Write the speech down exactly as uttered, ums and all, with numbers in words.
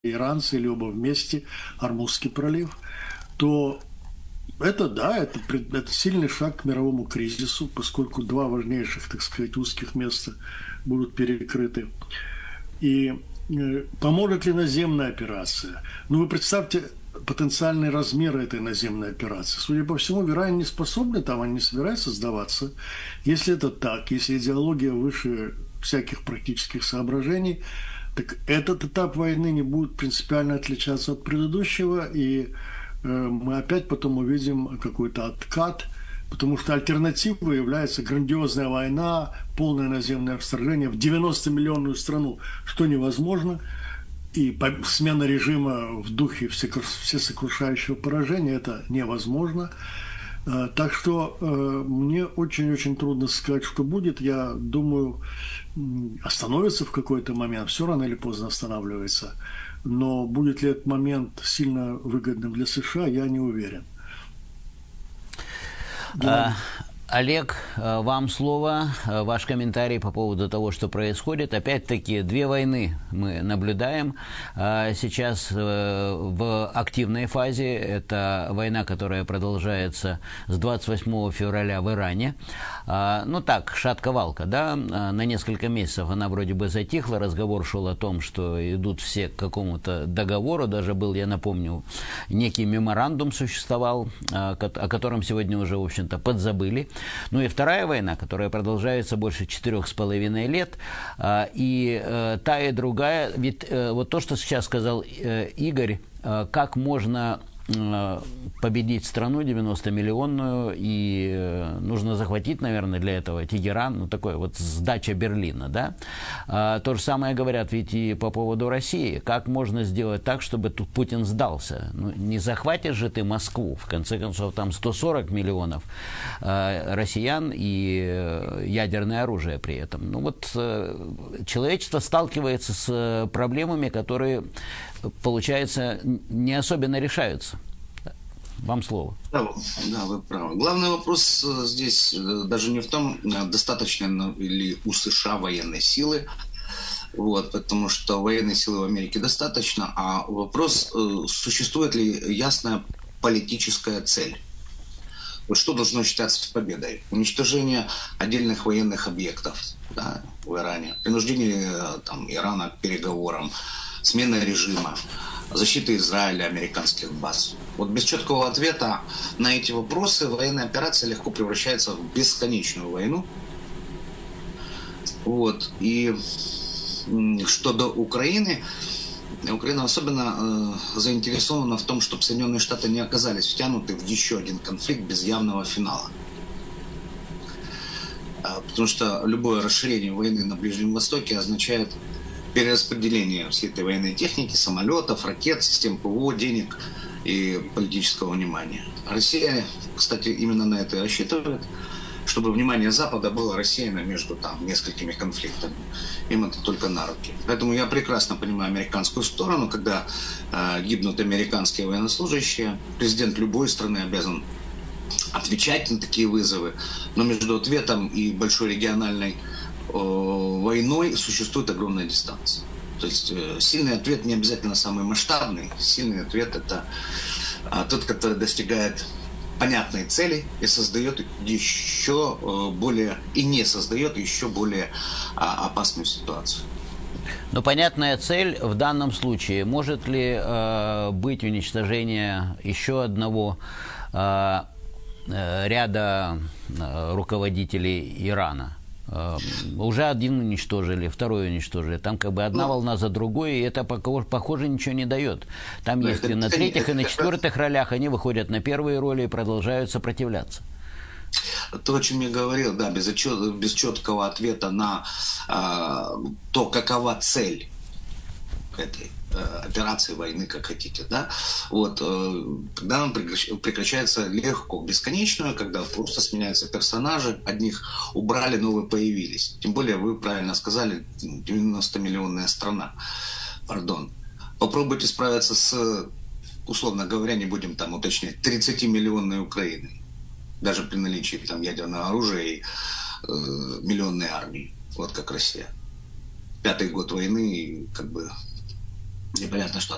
иранцы или оба вместе, Ормузский пролив, то это, да, это, это сильный шаг к мировому кризису, поскольку два важнейших, так сказать, узких места будут перекрыты. И э, поможет ли наземная операция? Ну, вы представьте потенциальный размер этой наземной операции. Судя по всему, в Иране не способны, там они не собираются сдаваться. Если это так, если идеология выше всяких практических соображений, так этот этап войны не будет принципиально отличаться от предыдущего, и э, мы опять потом увидим какой-то откат, потому что альтернативой является грандиозная война, полное наземное вторжение в девяностомиллионную страну, что невозможно, и смена режима в духе всесокрушающего поражения – это невозможно. Так что э, мне очень-очень трудно сказать, что будет. Я думаю, остановится в какой-то момент, все рано или поздно останавливается. Но будет ли этот момент сильно выгодным для США, я не уверен. А, Олег, вам слово, ваш комментарий по поводу того, что происходит. Опять-таки, две войны мы наблюдаем сейчас в активной фазе. Это война, которая продолжается с двадцать восьмого февраля в Иране. Ну так, шатковалка, да, на несколько месяцев она вроде бы затихла. Разговор шел о том, что идут все к какому-то договору. Даже был, я напомню, некий меморандум существовал, о котором сегодня уже, в общем-то, подзабыли. Ну и вторая война, которая продолжается больше четырех с половиной лет, и та и другая, ведь вот то, что сейчас сказал Игорь, как можно победить страну девяностомиллионную, и нужно захватить, наверное, для этого Тегеран, ну такое вот сдача Берлина, да. А, то же самое говорят ведь и по поводу России. Как можно сделать так, чтобы тут Путин сдался? Ну, не захватишь же ты Москву, в конце концов, там сто сорок миллионов а, россиян и а, ядерное оружие при этом. Ну вот а, человечество сталкивается с проблемами, которые, получается, не особенно решаются. Вам слово. Да, да, вы правы. Главный вопрос здесь даже не в том, достаточно ли у США военной силы, вот, потому что военной силы в Америке достаточно, а вопрос, существует ли ясная политическая цель. Вот что должно считаться победой? Уничтожение отдельных военных объектов, да, в Иране, принуждение там, Ирана к переговорам, смена режима, защита Израиля, американских баз. Вот без четкого ответа на эти вопросы военная операция легко превращается в бесконечную войну. Вот. И что до Украины, Украина особенно э, заинтересована в том, чтобы Соединенные Штаты не оказались втянуты в еще один конфликт без явного финала. Потому что любое расширение войны на Ближнем Востоке означает перераспределение всей этой военной техники, самолетов, ракет, систем ПВО, денег и политического внимания. Россия, кстати, именно на это и рассчитывает, чтобы внимание Запада было рассеяно между там несколькими конфликтами. Им это только на руки. Поэтому я прекрасно понимаю американскую сторону, когда э, гибнут американские военнослужащие. Президент любой страны обязан отвечать на такие вызовы, но между ответом и большой региональной войной существует огромная дистанция. То есть сильный ответ не обязательно самый масштабный. Сильный ответ — это тот, который достигает понятной цели и создает еще более, и не создает еще более опасную ситуацию. Но понятная цель в данном случае. Может ли э, быть уничтожение еще одного э, ряда э, руководителей Ирана? Уже один уничтожили, второй уничтожили. Там как бы одна волна за другой, и это, похоже, ничего не дает. Там да, есть и на третьих, и на четвертых ролях, они выходят на первые роли и продолжают сопротивляться. То, о чем я говорил, да, без, отчет, без четкого ответа на э, то, какова цель этой э, операции, войны, как хотите, да, вот, э, когда она прекращается легко, бесконечно, когда просто сменяются персонажи, одних убрали, новые появились. Тем более, вы правильно сказали, девяностомиллионная страна, пардон. Попробуйте справиться с, условно говоря, не будем там уточнять, тридцатимиллионной Украиной, даже при наличии там ядерного оружия и э, миллионной армии, вот как Россия. Пятый год войны, и как бы непонятно что.